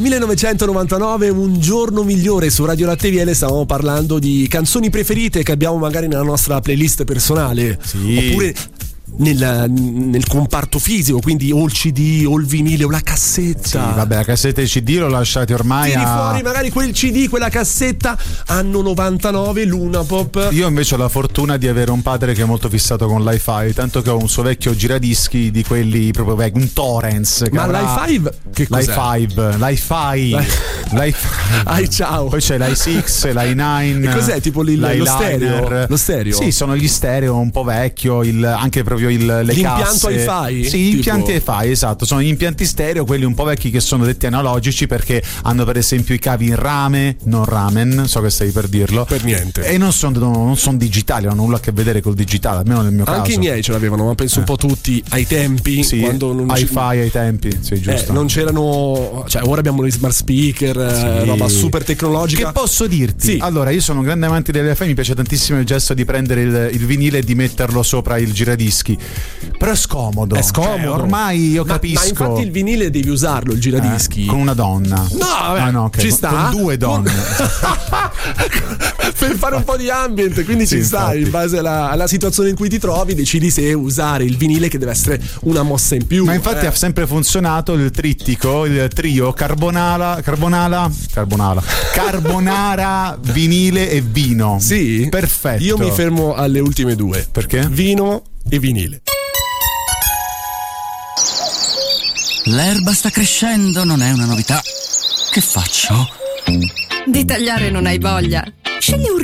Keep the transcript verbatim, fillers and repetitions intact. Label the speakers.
Speaker 1: millenovecentonovantanove, un giorno migliore su Radio Latte Viele. Stavamo parlando di canzoni preferite che abbiamo magari nella nostra playlist personale,
Speaker 2: sì.
Speaker 1: Oppure nel, nel comparto fisico, quindi o il C D o il vinile o la cassetta.
Speaker 2: Sì, vabbè, la cassetta e il C D lo lasciate ormai.
Speaker 1: Tiri
Speaker 2: a...
Speaker 1: fuori magari quel C D, quella cassetta, anno novantanove, Luna Pop.
Speaker 2: Io invece ho la fortuna di avere un padre che è molto fissato con l'i-fi, tanto che ho un suo vecchio giradischi di quelli proprio vecchi, un Torrens.
Speaker 1: Ma
Speaker 2: avrà...
Speaker 1: l'i five? Che cos'è?
Speaker 2: l'i five, l'i-fi, l'i-fi.
Speaker 1: Ai ciao.
Speaker 2: Poi c'è l'i sei, l'i nove.
Speaker 1: E cos'è? Tipo il, lo stereo? Lo stereo?
Speaker 2: Sì, sono gli stereo un po' vecchio, il, anche proprio il, le
Speaker 1: l'impianto
Speaker 2: casse.
Speaker 1: hi-fi?
Speaker 2: Sì, gli impianti hi-fi, esatto. Sono gli impianti stereo, quelli un po' vecchi che sono detti analogici perché hanno per esempio i cavi in rame, non ramen, so che stai per dirlo.
Speaker 1: Per niente.
Speaker 2: E non sono non son digitali, non hanno nulla a che vedere col digitale, almeno nel mio
Speaker 1: Anche
Speaker 2: caso.
Speaker 1: Anche i miei ce l'avevano, ma penso
Speaker 2: eh.
Speaker 1: un po' tutti ai tempi.
Speaker 2: Sì,
Speaker 1: quando non
Speaker 2: hi-fi ai tempi, sì, giusto.
Speaker 1: Eh, non c'erano, cioè ora abbiamo gli smart speaker,
Speaker 2: sì.
Speaker 1: eh, roba super tecnologica.
Speaker 2: Che posso dirti?
Speaker 1: Sì.
Speaker 2: Allora, io sono un grande amante delle hi-fi, mi piace tantissimo il gesto di prendere il, il vinile e di metterlo sopra il giradischi. Però è scomodo.
Speaker 1: È scomodo.
Speaker 2: Cioè, ormai io
Speaker 1: ma,
Speaker 2: capisco.
Speaker 1: Ma infatti il vinile devi usarlo, il giradischi.
Speaker 2: Eh, con una donna.
Speaker 1: No, vabbè,
Speaker 2: ah, no okay.
Speaker 1: ci
Speaker 2: con,
Speaker 1: sta.
Speaker 2: Con due donne.
Speaker 1: Per fare un po' di ambient, quindi
Speaker 2: sì,
Speaker 1: ci sta,
Speaker 2: infatti.
Speaker 1: in base alla, alla situazione in cui ti trovi, decidi se usare il vinile, che deve essere una mossa in più.
Speaker 2: Ma infatti
Speaker 1: eh.
Speaker 2: ha sempre funzionato il trittico, il trio carbonala, carbonala, carbonala, carbonara, vinile e vino.
Speaker 1: Sì?
Speaker 2: Perfetto.
Speaker 1: Io mi fermo alle ultime due.
Speaker 2: Perché?
Speaker 1: Vino e vinile.
Speaker 3: L'erba sta crescendo, non è una novità. Che faccio?
Speaker 4: Di tagliare non hai voglia? Scegli un